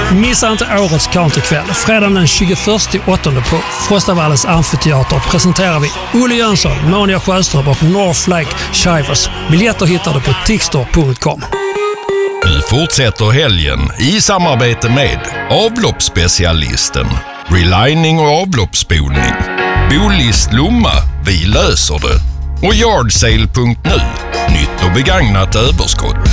Missa inte årets countrykväll. Fredagen den 21/8 på Frostavallens amfiteater presenterar vi Olle Jönsson, Monia Sjöström och North Lake Shivers. Biljetter hittar du på tixter.com. Nu fortsätter helgen i samarbete med avloppsspecialisten, relining och avloppsspolning, Bolist Lomma, vi löser det, och Yardsale.nu, nytt och begagnat överskott.